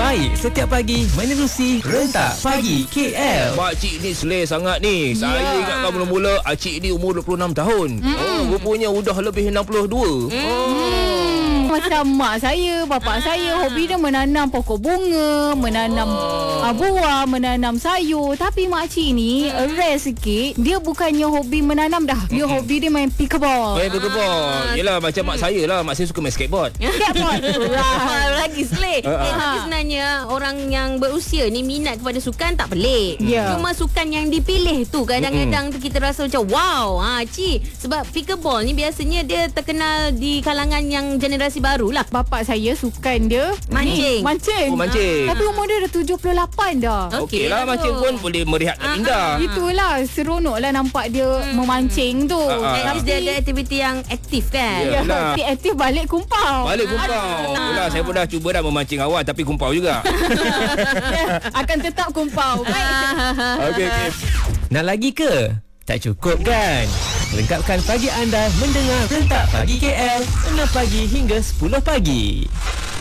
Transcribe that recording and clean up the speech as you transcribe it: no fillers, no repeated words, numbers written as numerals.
Baik setiap pagi menerusi Rentak Pagi KL. Makcik ni selesa sangat ni. Saya ingatkan mula-mula Acik ni umur 26 tahun. Rupanya udah lebih 62. Macam mak saya, bapak saya, hobi dia menanam pokok bunga, menanam buah, menanam sayur. Tapi makcik ni rare sikit. Dia bukannya hobi menanam dah. Dia hobi dia main pickleball. Main pickleball. Yelah macam mak saya lah. Mak saya suka main skateboard. Skateboard. Lagi selek. Tapi sebenarnya orang yang berusia ni minat kepada sukan tak pelik. Cuma sukan yang dipilih tu kadang-kadang tu kita rasa macam wow. Cik, sebab pickleball ni biasanya dia terkenal di kalangan yang generasi baru lah. Bapak saya sukan dia Mancing. Mancing. Oh, mancing. Tapi umur dia dah 78 dah. Okey lah, mancing pun boleh merehatkan minda. Itulah seronok lah nampak dia memancing tu. At least dia ada aktiviti yang aktif kan. Ya. Tapi aktif balik kumpau. Balik kumpau. Itulah saya pun dah cuba dah memancing awal tapi kumpau juga. Akan tetap kumpau. Okey. Nak lagi ke? Tak cukup kan? Lengkapkan pagi anda mendengar Rentak Pagi KL 6 pagi hingga 10 pagi.